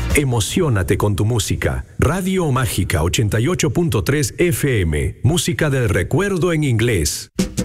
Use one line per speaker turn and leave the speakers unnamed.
Emociónate con tu música. Radio Mágica 88.3 FM. Música del recuerdo en inglés.